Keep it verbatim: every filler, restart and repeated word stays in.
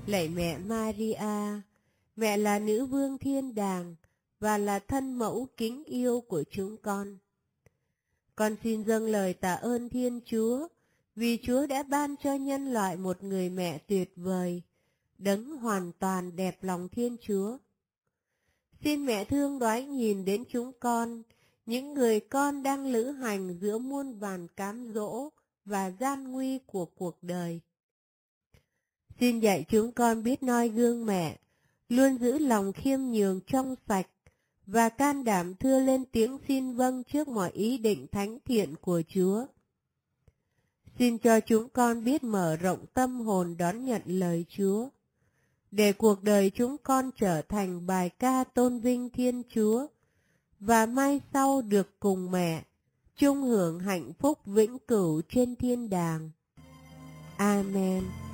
Lạy mẹ Maria, mẹ là nữ vương thiên đàng và là thân mẫu kính yêu của chúng con. Con xin dâng lời tạ ơn Thiên Chúa vì Chúa đã ban cho nhân loại một người mẹ tuyệt vời, đấng hoàn toàn đẹp lòng Thiên Chúa. Xin mẹ thương đoái nhìn đến chúng con, những người con đang lữ hành giữa muôn vàn cám dỗ và gian nguy của cuộc đời. Xin dạy chúng con biết noi gương mẹ, luôn giữ lòng khiêm nhường trong sạch và can đảm thưa lên tiếng xin vâng trước mọi ý định thánh thiện của Chúa. Xin cho chúng con biết mở rộng tâm hồn đón nhận lời Chúa, để cuộc đời chúng con trở thành bài ca tôn vinh Thiên Chúa, và mai sau được cùng mẹ, chung hưởng hạnh phúc vĩnh cửu trên thiên đàng. Amen.